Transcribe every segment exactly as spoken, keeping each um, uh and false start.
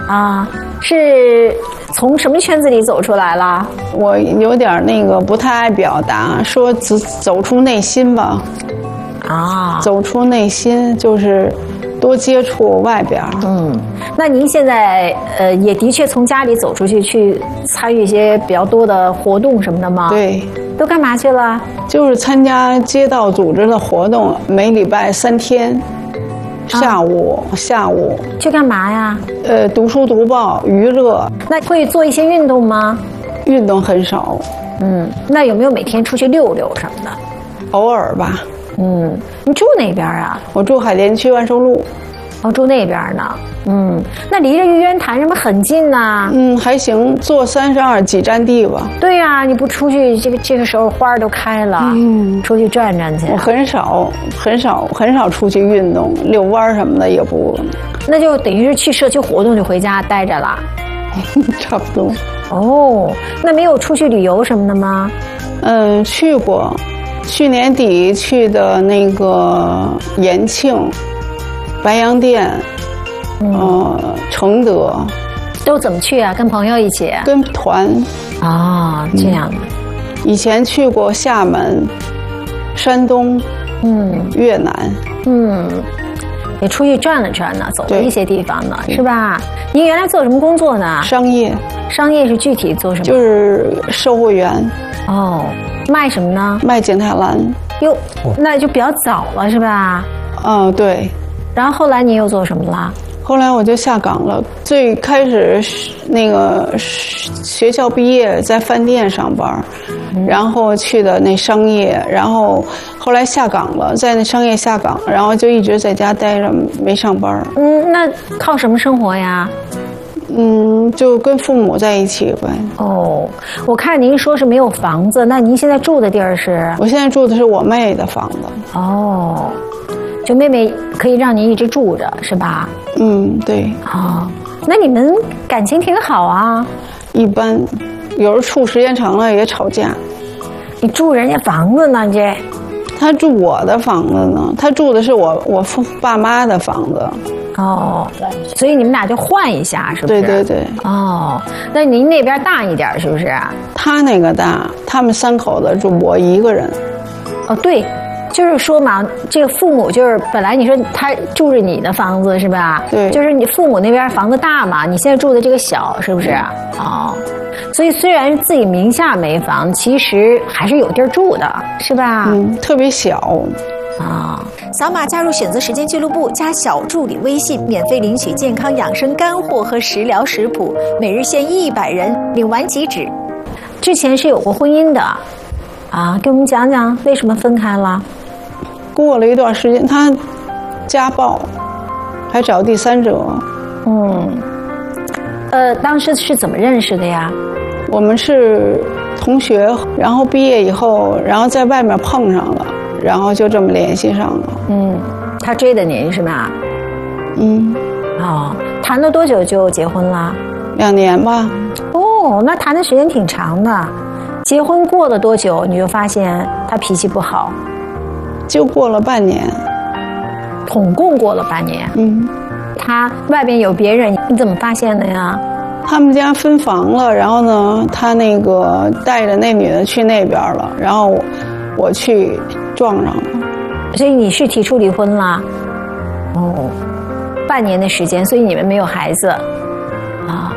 啊，是从什么圈子里走出来了？ 我有点那个不太爱表达，说走走出内心吧。 啊， 走出内心就是多接触外边。 嗯，那您现在呃也的确从家里走出去，去参与一些比较多的活动什么的吗？ 对， 都干嘛去了？ 就是参加街道组织的活动，每礼拜三天，下午、啊、下午去干嘛呀？ 呃，读书读报，娱乐。 那会做一些运动吗？ 运动很少。 嗯，那有没有每天出去溜溜什么的？ 偶尔吧。 嗯，你住哪边啊？ 我住海淀区万寿路。 哦，住那边呢。嗯，那离着玉渊潭是不是很近呢、啊？ 嗯，还行，坐三十二几站地吧。 对呀、啊，你不出去，这个这个时候花都开了，嗯，出去转转去。 我很少很少很少出去运动，遛弯什么的也不。 那就等于是去社区活动就回家待着了。 差不多。 哦，那没有出去旅游什么的吗？ 嗯，去过。去年底去的那个延庆、白洋淀，嗯、呃，承德， 都怎么去啊？跟朋友一起？ 跟团。 啊、哦，这样的、 嗯。以前去过厦门、山东，嗯，越南， 嗯，也出去转了转呢，走了一些地方呢，是吧？您原来做什么工作呢？ 商业。 商业是具体做什么？ 就是售货员。 哦。卖什么呢？ 卖景泰蓝。 哟，那就比较早了，是吧？ 嗯，对。 然后后来你又做什么了？ 后来我就下岗了。最开始那个学校毕业在饭店上班，嗯、然后去的那商业，然后后来下岗了，在那商业下岗，然后就一直在家待着，没上班。 嗯，那靠什么生活呀？ 嗯，就跟父母在一起呗。 哦，我看您说是没有房子，那您现在住的地儿是？ 我现在住的是我妹的房子。 哦，就妹妹可以让您一直住着，是吧？ 嗯，对。 哦，那你们感情挺好啊？ 一般，有时候处时间长了也吵架。 你住人家房子呢，你这？ 他住我的房子呢，他住的是我我父爸妈的房子。 哦，所以你们俩就换一下，是不是？ 对对对。 哦，那您那边大一点，是不是？ 他那个大，他们三口子住我一个人。 哦，对，就是说嘛，这个父母就是本来你说他住着你的房子是吧？ 对。 就是你父母那边房子大嘛，你现在住的这个小，是不是？哦，所以虽然自己名下没房，其实还是有地儿住的，是吧？ 嗯，特别小。 啊、哦，扫码加入选择时间俱乐部，加小助理微信，免费领取健康养生干货和食疗食谱，每日限一百人，领完即止。之前是有过婚姻的，啊，给我们讲讲为什么分开了？ 过了一段时间，他家暴，还找第三者。 嗯，呃，当时是怎么认识的呀？ 我们是同学，然后毕业以后，然后在外面碰上了。然后就这么联系上了。 嗯，他追的您是吧？ 嗯。 哦，谈了多久就结婚了？ 两年吧。 哦，那谈的时间挺长的。结婚过了多久你就发现他脾气不好？ 就过了半年。 统共过了半年。 嗯。 他外边有别人，你怎么发现的呀？ 他们家分房了，然后呢，他那个带着那女的去那边了，然后我去撞上了。 所以你是提出离婚了？哦，半年的时间，所以你们没有孩子啊？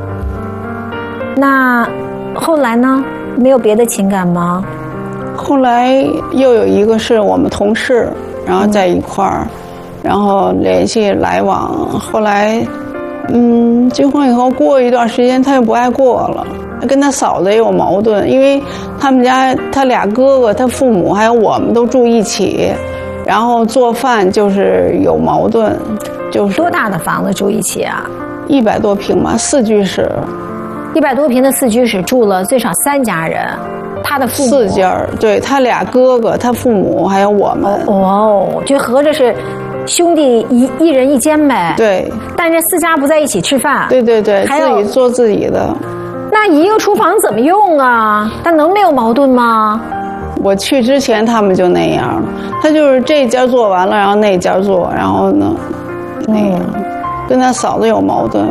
那后来呢？没有别的情感吗？ 后来又有一个是我们同事，然后在一块儿，嗯、然后联系来往。后来，嗯，结婚以后过一段时间，他又不爱过了。跟他嫂子也有矛盾，因为他们家他俩哥哥、他父母还有我们都住一起，然后做饭就是有矛盾，就是多大的房子住一起啊？ 一百多平吧，四居室。 一百多平的四居室住了最少三家人，他的父母四家，对他俩哥哥、他父母还有我们。 哦，就合着是兄弟一一人一间呗。 对。 但这四家不在一起吃饭。 对对对，自己做自己的。 那一个厨房怎么用啊？他能没有矛盾吗？ 我去之前他们就那样，他就是这家做完了，然后那家做，然后呢，那样，嗯、跟他嫂子有矛盾。